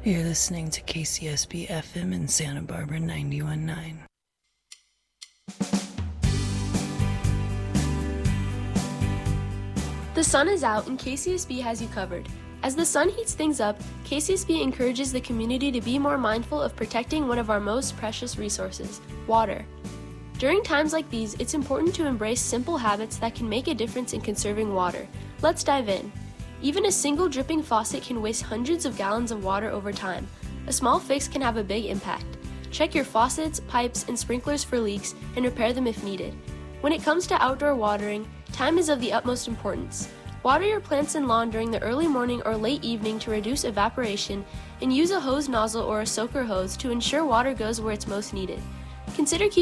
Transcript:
You're listening to KCSB FM in Santa Barbara 91.9. The sun is out and KCSB has you covered. As the sun heats things up, KCSB encourages the community to be more mindful of protecting one of our most precious resources, water. During times like these, it's important to embrace simple habits that can make a difference in conserving water. Let's dive in. Even a single dripping faucet can waste hundreds of gallons of water over time. A small fix can have a big impact. Check your faucets, pipes, and sprinklers for leaks and repair them if needed. When it comes to outdoor watering, time is of the utmost importance. Water your plants and lawn during the early morning or late evening to reduce evaporation, and use a hose nozzle or a soaker hose to ensure water goes where it's most needed. Consider keeping